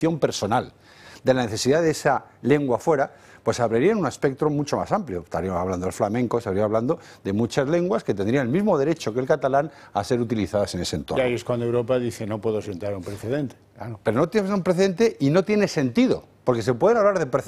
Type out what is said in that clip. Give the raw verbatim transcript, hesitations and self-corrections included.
personal, de la necesidad de esa lengua fuera, pues abrirían un espectro mucho más amplio. Estaríamos hablando del flamenco, estaríamos hablando de muchas lenguas que tendrían el mismo derecho que el catalán a ser utilizadas en ese entorno. Y ahí es cuando Europa dice, no puedo sentar un precedente. Claro. Pero no tienes un precedente y no tiene sentido, porque se pueden hablar de precedentes.